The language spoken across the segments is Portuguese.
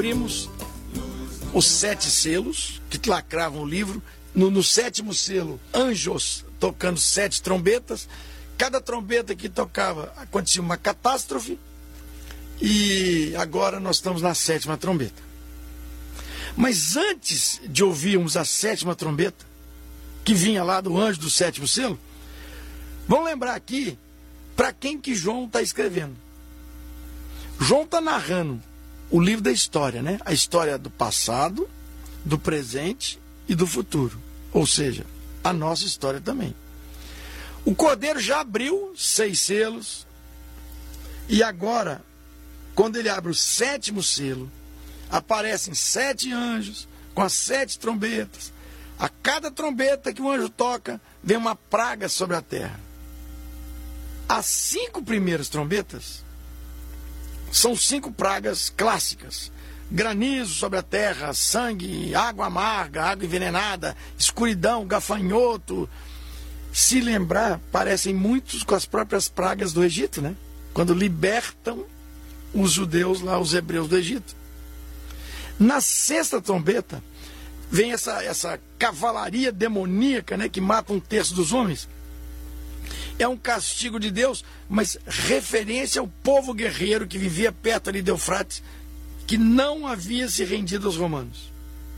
abrimos os 7 selos que lacravam o livro. No 7º selo, anjos tocando 7 trombetas. Cada trombeta que tocava acontecia uma catástrofe. E agora nós estamos na 7ª trombeta. Mas antes de ouvirmos a 7ª trombeta, que vinha lá do anjo do 7º selo, vamos lembrar aqui para quem que João está escrevendo. João está narrando o livro da história, né? A história do passado, do presente e do futuro. Ou seja, a nossa história também. O Cordeiro já abriu 6 selos. E agora, quando ele abre o 7º selo, aparecem 7 anjos com as 7 trombetas. A cada trombeta que o anjo toca, vem uma praga sobre a terra. As 5 primeiras trombetas são 5 pragas clássicas. Granizo sobre a terra, sangue, água amarga, água envenenada, escuridão, gafanhoto. Se lembrar, parecem muitos com as próprias pragas do Egito, né? Quando libertam os judeus lá, os hebreus do Egito. Na 6ª trombeta, vem essa cavalaria demoníaca, né, que mata 1/3 dos homens. É um castigo de Deus, mas referência ao povo guerreiro que vivia perto ali de Eufrates, que não havia se rendido aos romanos.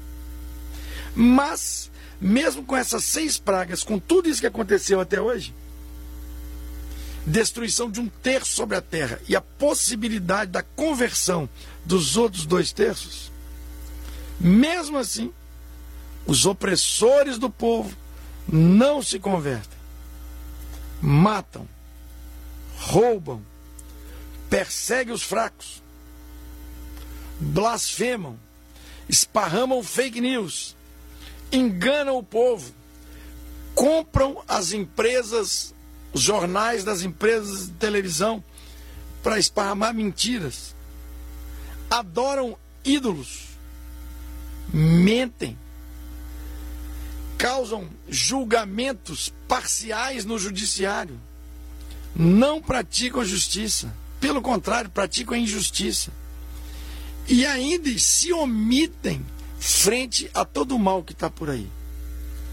Mas, mesmo com essas 6 pragas, com tudo isso que aconteceu até hoje, destruição de 1/3 sobre a terra e a possibilidade da conversão dos outros 2/3, mesmo assim, os opressores do povo não se convertem. Matam, roubam, perseguem os fracos, blasfemam, esparramam fake news, enganam o povo, compram as empresas, os jornais das empresas de televisão para esparramar mentiras, adoram ídolos, mentem, causam julgamentos parciais no judiciário, não praticam justiça, pelo contrário, praticam a injustiça, e ainda se omitem frente a todo o mal que está por aí.